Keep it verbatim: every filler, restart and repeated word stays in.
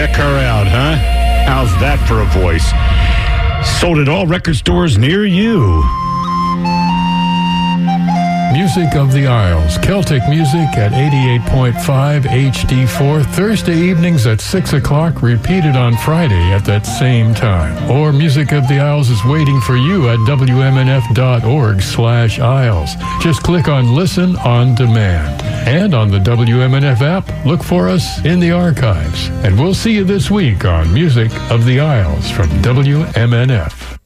Check her out, huh? How's that for a voice? Sold at all record stores near you. Music of the Isles, Celtic music at eighty-eight point five H D four, Thursday evenings at six o'clock, repeated on Friday at that same time. Or Music of the Isles is waiting for you at W M N F dot org slash Isles. Just click on Listen on Demand. And on the W M N F app, look for us in the archives. And we'll see you this week on Music of the Isles from W M N F.